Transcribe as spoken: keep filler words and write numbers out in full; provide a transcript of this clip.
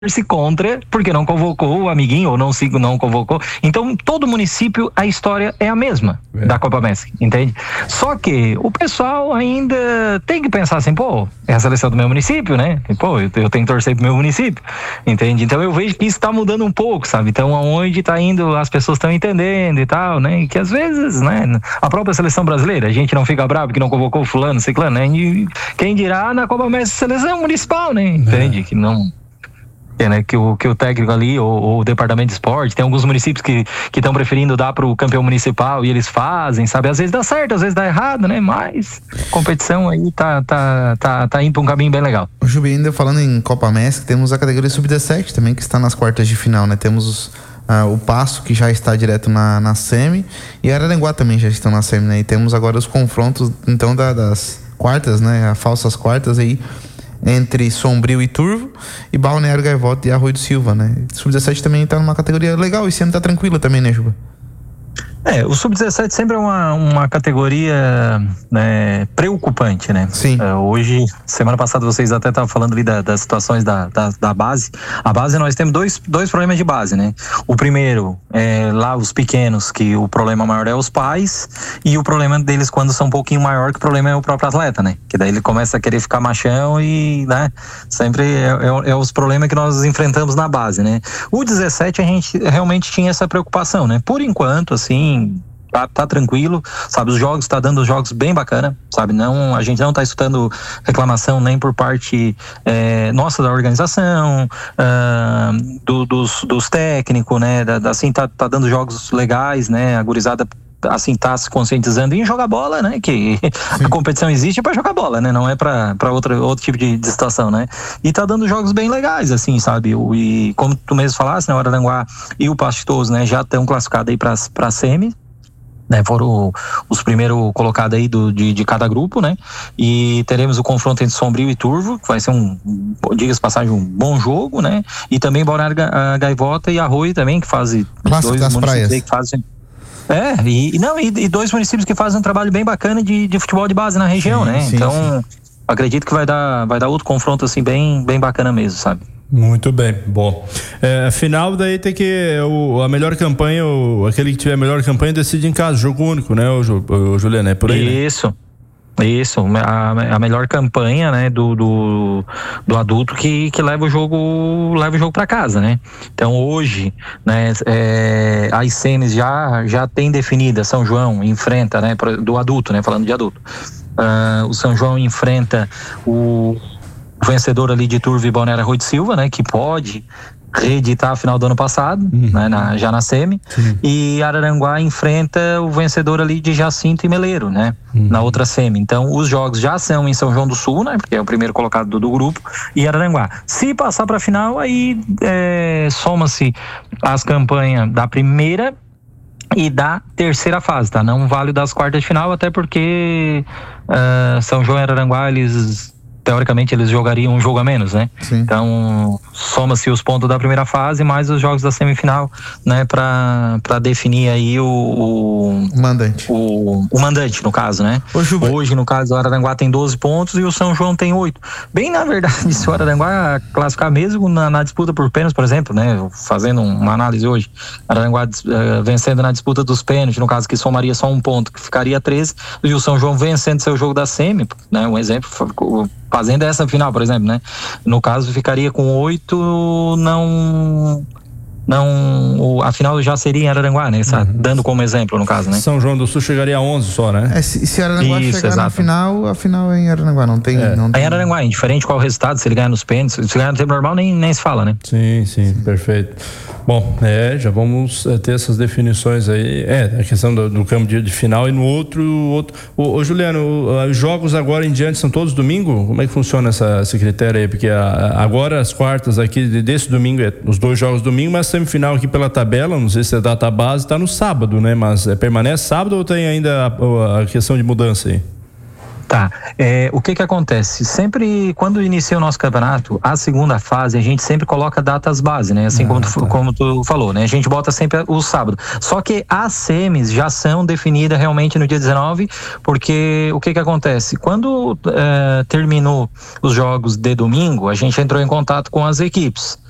se contra, porque não convocou o amiguinho ou não, não convocou. Então, todo município, a história é a mesma é. da Copa Messi, entende? Só que o pessoal ainda tem que pensar assim, pô, é a seleção do meu município, né? E, pô, eu, eu tenho que torcer pro meu município, entende? Então, eu vejo que isso tá mudando um pouco, sabe? Então, aonde tá indo, as pessoas estão entendendo e tal, né? E que às vezes, né, a própria seleção brasileira, a gente não fica bravo que não convocou fulano, ciclano, né? E quem dirá na Copa Messi, seleção municipal, né? Entende? É. Que não... É, né, que, o, que o técnico ali, ou, ou o departamento de esporte, tem alguns municípios que estão preferindo dar pro campeão municipal e eles fazem, sabe? Às vezes dá certo, às vezes dá errado, né? Mas competição aí tá, tá, tá, tá indo pra um caminho bem legal. O Jubi, ainda falando em Copa Messi, temos a categoria sub dezessete também, que está nas quartas de final, né? Temos os, uh, o Passo, que já está direto na, na semi, e Araranguá também já estão na semi, né? E temos agora os confrontos, então, da, das quartas, né? As falsas quartas aí, entre Sombrio e Turvo, e Balneário Gaivota e Arroio do Silva, né? sub dezessete também tá numa categoria legal, esse ano tá tranquilo também, né, Juba? É, o sub dezessete sempre é uma, uma categoria, né, preocupante, né? Sim. É, hoje, semana passada vocês até estavam falando ali da, das situações da, da, da base. A base, nós temos dois, dois problemas de base, né? O primeiro é lá os pequenos, que o problema maior é os pais, e o problema deles quando são um pouquinho maior, que o problema é o próprio atleta, né? Que daí ele começa a querer ficar machão e, né? Sempre é, é, é os problemas que nós enfrentamos na base, né? O dezessete a gente realmente tinha essa preocupação, né? Por enquanto, assim, Tá, tá tranquilo, sabe, os jogos, tá dando jogos bem bacana, sabe, não, a gente não tá escutando reclamação nem por parte é, nossa da organização, uh, do, dos, dos técnicos, né, da, assim, tá, tá dando jogos legais, né, a gurizada assim tá se conscientizando em jogar bola, né, que Sim. a competição existe para jogar bola, né, não é para para outro outro tipo de, de situação, né, e tá dando jogos bem legais, assim, sabe, e como tu mesmo falaste, né, o Araranguá e o Pastoso, né, já estão classificados aí para para semi, né, foram os primeiros colocados aí do, de, de cada grupo, né, e teremos o confronto entre Sombrio e Turvo, que vai ser um, diga-se passagem, um bom jogo, né, e também Balneário Gaivota e Arroio também, que fazem dois municípios aí que fazem é, e, não, e, e dois municípios que fazem um trabalho bem bacana de, de futebol de base na região, sim, né, sim, então sim. acredito que vai dar, vai dar outro confronto assim bem, bem bacana mesmo, sabe. Muito bem, bom. É, final daí tem que o, a melhor campanha, o, aquele que tiver a melhor campanha decide em casa, jogo único, né, o, o Juliano, é por aí, Isso, né? isso, a, a melhor campanha, né, do, do, do adulto que, que leva o jogo, leva o jogo para casa, né. Então hoje, né, é, as semis já, já tem definida, São João enfrenta, né, do adulto, né, falando de adulto, uh, o São João enfrenta o o vencedor ali de Turvo e Balneário Arroio de Silva, né, que pode reeditar a final do ano passado, uhum. né, na, já na semi, Sim. e Araranguá enfrenta o vencedor ali de Jacinto e Meleiro, né, uhum. na outra semi. Então os jogos já são em São João do Sul, né, porque é o primeiro colocado do, do grupo, e Araranguá. Se passar para a final, aí é, soma-se as campanhas da primeira e da terceira fase, tá? Não vale das quartas de final, até porque uh, São João e Araranguá, eles teoricamente eles jogariam um jogo a menos, né? Sim. Então soma-se os pontos da primeira fase mais os jogos da semifinal, né? Para para definir aí o, o, o mandante. O, o mandante, no caso, né? Hoje, Hoje, no caso, o Araranguá tem doze pontos e o São João tem oito. Bem, na verdade, se o Araranguá classificar mesmo na, na disputa por pênaltis, por exemplo, né? Fazendo uma análise hoje, Araranguá uh, vencendo na disputa dos pênaltis, no caso que somaria só um ponto, que ficaria treze, e o São João vencendo seu jogo da semi, né? Um exemplo, fazendo essa final, por exemplo, né? No caso, ficaria com oito, não... não, a final já seria em Araranguá, né? Uhum. Dando como exemplo, no caso, né? São João do Sul chegaria a onze só, né? É, se, se Araranguá Isso, chegar exato. na final, a final é em Araranguá, não tem... É, não tem... é em Araranguá, indiferente qual o resultado, se ele ganhar nos pênaltis, se ganhar no tempo normal, nem, nem se fala, né? Sim, sim, sim, perfeito. Bom, é, já vamos ter essas definições aí, é, a questão do, do campo de, de final e no outro, outro. Ô, ô Juliano, os jogos agora em diante são todos domingo? Como é que funciona essa, esse critério aí? Porque a, agora as quartas aqui desse domingo, é os dois jogos domingo, mas a semifinal aqui pela tabela, não sei se é data base, tá no sábado, né? Mas é, permanece sábado ou tem ainda a, a questão de mudança aí? Tá, é, o que que acontece? Sempre, quando inicia o nosso campeonato, a segunda fase, a gente sempre coloca datas base, né? Assim ah, como, tu, tá. como tu falou, né? A gente bota sempre o sábado. Só que as semis já são definidas realmente no dia dezenove, porque o que que acontece? Quando é, terminou os jogos de domingo, a gente entrou em contato com as equipes,